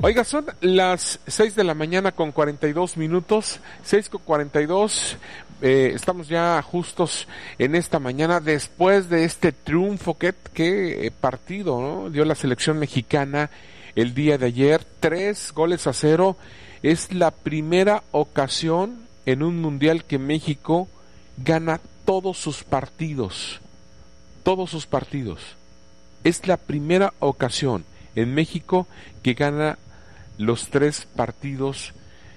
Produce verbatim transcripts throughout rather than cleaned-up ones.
Oiga, son las seis de la mañana con cuarenta y dos minutos, seis con cuarenta y dos, eh, estamos ya justos en esta mañana después de este triunfo, que, que partido, ¿no? Dio la selección mexicana el día de ayer, tres goles a cero, es la primera ocasión en un mundial que México gana todos sus partidos, todos sus partidos, es la primera ocasión en México que gana los tres partidos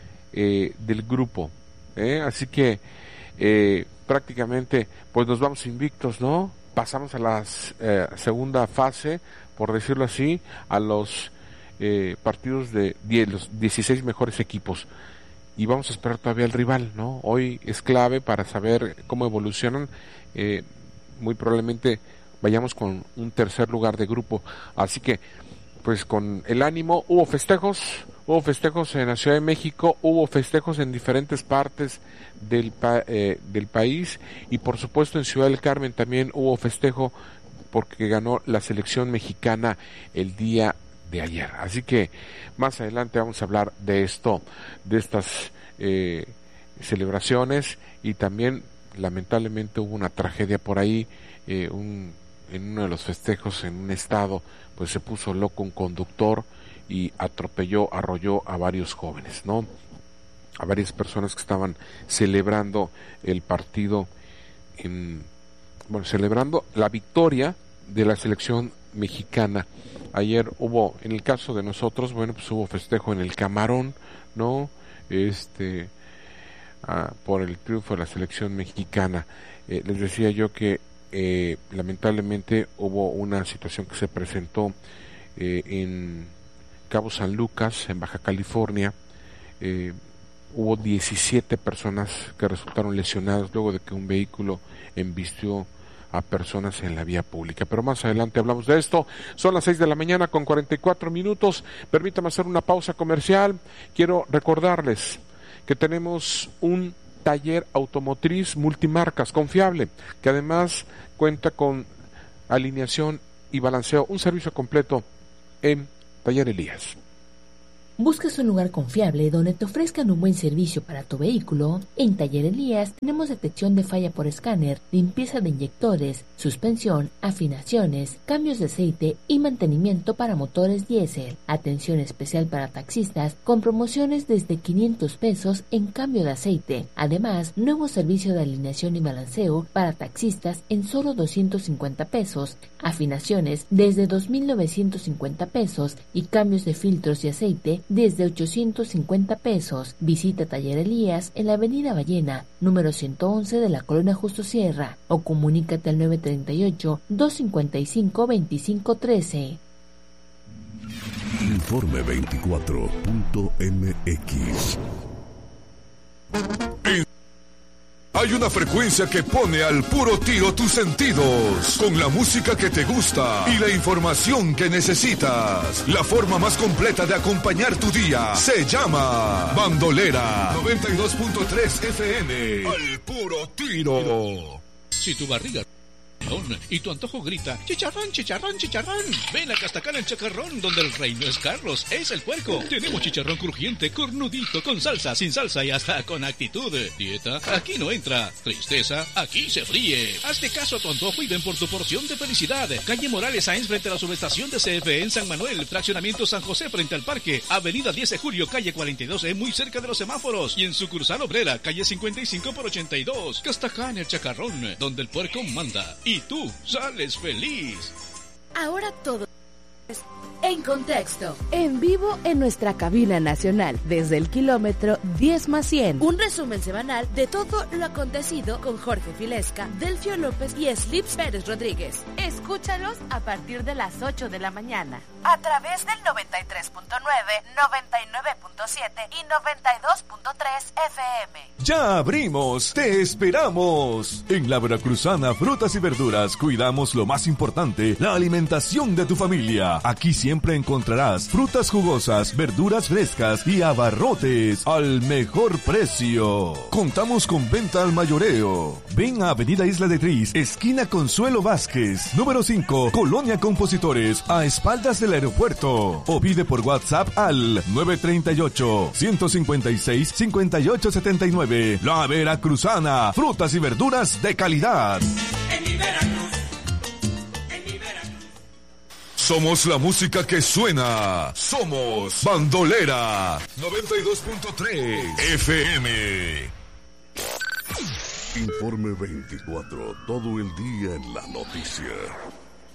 eh, del grupo, ¿eh? Así que eh, prácticamente pues nos vamos invictos, ¿no? Pasamos a la eh, segunda fase, por decirlo así, a los eh, partidos de diez, los dieciséis mejores equipos, y vamos a esperar todavía al rival, ¿no? Hoy es clave para saber cómo evolucionan, eh, muy probablemente vayamos con un tercer lugar de grupo, así que pues con el ánimo. Hubo festejos, hubo festejos en la Ciudad de México, hubo festejos en diferentes partes del, pa- eh, del país, y por supuesto en Ciudad del Carmen también hubo festejo porque ganó la selección mexicana el día de ayer. Así que más adelante vamos a hablar de esto, de estas eh, celebraciones, y también lamentablemente hubo una tragedia por ahí, eh, un, en uno de los festejos en un estado, pues se puso loco un conductor y atropelló, arrolló a varios jóvenes, ¿no? A varias personas que estaban celebrando el partido, en, bueno, celebrando la victoria de la selección mexicana. Ayer hubo, en el caso de nosotros, bueno, pues hubo festejo en el Camarón, ¿no? Este, ah, por el triunfo de la selección mexicana. Eh, les decía yo que Eh, lamentablemente hubo una situación que se presentó eh, en Cabo San Lucas, en Baja California. Eh, hubo diecisiete personas que resultaron lesionadas luego de que un vehículo embistió a personas en la vía pública, pero más adelante hablamos de esto. Son las seis de la mañana con cuarenta y cuatro minutos, permítame hacer una pausa comercial. Quiero recordarles que tenemos un taller automotriz multimarcas confiable, que además cuenta con alineación y balanceo, un servicio completo en Taller Elías. ¿Buscas un lugar confiable donde te ofrezcan un buen servicio para tu vehículo? En Taller Elías tenemos detección de falla por escáner, limpieza de inyectores, suspensión, afinaciones, cambios de aceite y mantenimiento para motores diésel. Atención especial para taxistas con promociones desde quinientos pesos en cambio de aceite. Además, nuevo servicio de alineación y balanceo para taxistas en solo doscientos cincuenta pesos, afinaciones desde dos mil novecientos cincuenta pesos y cambios de filtros y aceite desde ochocientos cincuenta pesos. Visita Taller Elías en la Avenida Ballena, número ciento once de la Colonia Justo Sierra, o comunícate al nueve treinta y ocho, doscientos cincuenta y cinco, veinticinco trece. Informe veinticuatro punto m x. Hay una frecuencia que pone al puro tiro tus sentidos, con la música que te gusta y la información que necesitas. La forma más completa de acompañar tu día se llama Bandolera noventa y dos punto tres F M. Al puro tiro. Si tu barriga y tu antojo grita chicharrón, chicharrón, chicharrón, ven a Castacán el Chacarrón, donde el rey no es Carlos, es el puerco. Tenemos chicharrón crujiente, cornudito, con salsa, sin salsa y hasta con actitud. Dieta, aquí no entra. Tristeza, aquí se fríe. Hazte caso a tu antojo y ven por tu porción de felicidad. Calle Morales Sáenz frente a la subestación de C F E en San Manuel, fraccionamiento San José frente al parque, avenida diez de julio, calle cuarenta y dos E, muy cerca de los semáforos, y en sucursal obrera, calle cincuenta y cinco por ochenta y dos. Castacán el Chacarrón, donde el puerco manda y tú sales feliz. Ahora todo en contexto, en vivo en nuestra cabina nacional, desde el kilómetro diez más cien. Un resumen semanal de todo lo acontecido con Jorge Filesca, Delfio López y Slips Pérez Rodríguez. Escúchalos a partir de las ocho de la mañana, a través del noventa y tres punto nueve, noventa y nueve punto siete y noventa y dos punto tres F M. ¡Ya abrimos! ¡Te esperamos! En la Veracruzana Frutas y Verduras cuidamos lo más importante, la alimentación de tu familia. Aquí siempre encontrarás frutas jugosas, verduras frescas y abarrotes al mejor precio. Contamos con venta al mayoreo. Ven a Avenida Isla de Tris, esquina Consuelo Vázquez, número cinco, Colonia Compositores, a espaldas del aeropuerto. O pide por WhatsApp al nueve tres ocho, uno cinco seis, cinco ocho siete nueve. La Veracruzana, frutas y verduras de calidad. En mi Veracruz, en mi Veracruz. Somos la música que suena. Somos Bandolera noventa y dos punto tres F M. Informe veinticuatro, todo el día en la noticia.